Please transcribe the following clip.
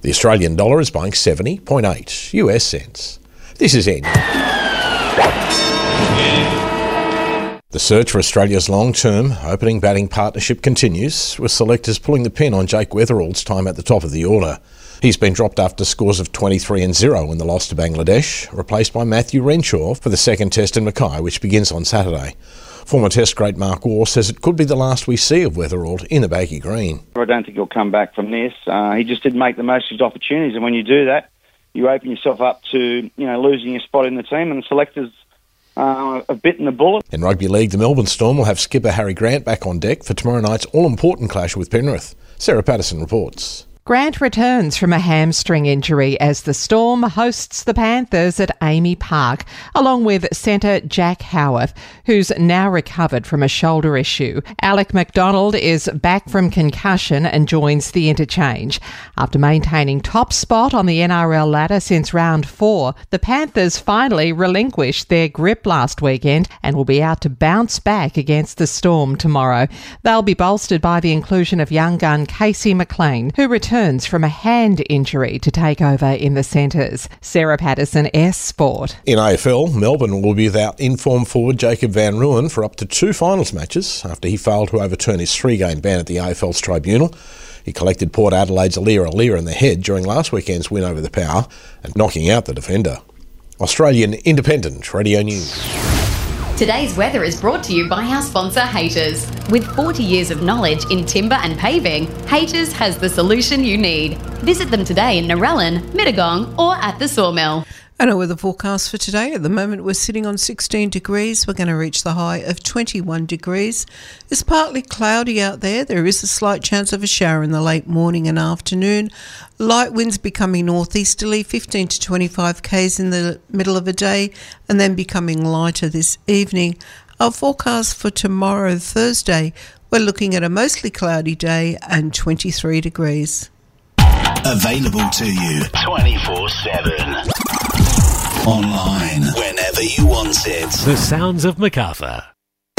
The Australian dollar is buying 70.8 US cents. This is N. The search for Australia's long-term opening batting partnership continues, with selectors pulling the pin on Jake Weatherall's time at the top of the order. He's been dropped after scores of 23-0 in the loss to Bangladesh, replaced by Matthew Renshaw for the second test in Mackay, which begins on Saturday. Former Test great Mark Waugh says it could be the last we see of Weatherall in the baggy green. I don't think he'll come back from this. He just didn't make the most of his opportunities, and when you do that, you open yourself up to losing your spot in the team, and the selectors have bitten the bullet. In rugby league, the Melbourne Storm will have skipper Harry Grant back on deck for tomorrow night's all-important clash with Penrith. Sarah Patterson reports. Grant returns from a hamstring injury as the Storm hosts the Panthers at Amy Park, along with centre Jack Howarth, who's now recovered from a shoulder issue. Alec McDonald is back from concussion and joins the interchange. After maintaining top spot on the NRL ladder since round 4, the Panthers finally relinquished their grip last weekend and will be out to bounce back against the Storm tomorrow. They'll be bolstered by the inclusion of young gun Casey McLean, who returns from a hand injury to take over in the centres. Sarah Patterson, S Sport. In AFL, Melbourne will be without informed forward Jacob van Rooyen for up to 2 finals matches after he failed to overturn his 3-game ban at the AFL's tribunal. He collected Port Adelaide's Aliir in the head during last weekend's win over the Power and knocking out the defender. Australian Independent Radio News. Today's weather is brought to you by our sponsor, Haters. With 40 years of knowledge in timber and paving, Haters has the solution you need. Visit them today in Narellan, Mittagong or at the Sawmill. And a weather forecast for today. At the moment, we're sitting on 16 degrees. We're going to reach the high of 21 degrees. It's partly cloudy out there. There is a slight chance of a shower in the late morning and afternoon. Light winds becoming northeasterly, 15 to 25 k's in the middle of the day, and then becoming lighter this evening. Our forecast for tomorrow, Thursday, we're looking at a mostly cloudy day and 23 degrees. Available to you 24/7. Online, whenever you want it. The sounds of Macarthur.